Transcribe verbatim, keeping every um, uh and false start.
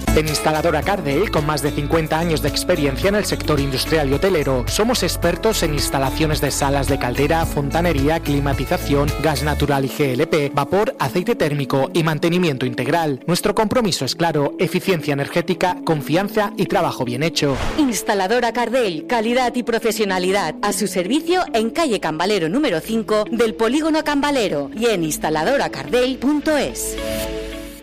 En Instaladora Cardell, con más de cincuenta años de experiencia en el sector industrial y hotelero, somos expertos en instalaciones de salas de caldera, fontanería, climatización, gas natural y G L P, vapor, aceite térmico y mantenimiento integral. Nuestro compromiso es claro: eficiencia energética, confianza y trabajo bien hecho. Instaladora Cardell, calidad y profesionalidad a su servicio en calle Cambalero número cinco del Polígono Cambalero y en instaladora cardell punto es.